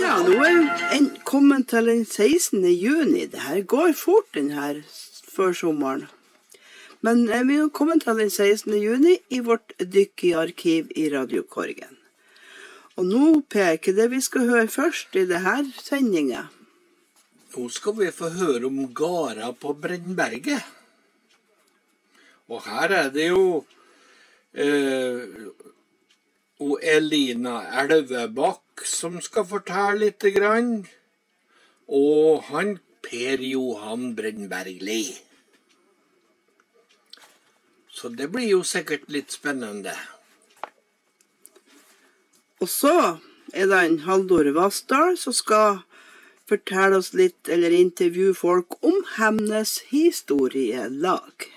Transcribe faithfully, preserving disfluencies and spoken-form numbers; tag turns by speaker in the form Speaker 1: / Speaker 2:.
Speaker 1: Ja, nå er en kommet til den sekstende juni. Det her går fort den her før sommeren. Men vi har kommet til den sekstende juni i vårt dykk i arkiv i Radiokorgen. Og nå, Per, hva er det vi skal høre først i denne sendingen?
Speaker 2: Nå skal vi få høre om Gara på Brennberget. Og her er det jo eh, og Elina Elvebakk som skal fortelle litt grann. Og han Per Johan Brennbergli. Så det blir jo sikkert litt spennende.
Speaker 1: Og så er det en Haldor Vassdal som skal fortelle oss litt, eller intervjue folk om Hemnes historielag.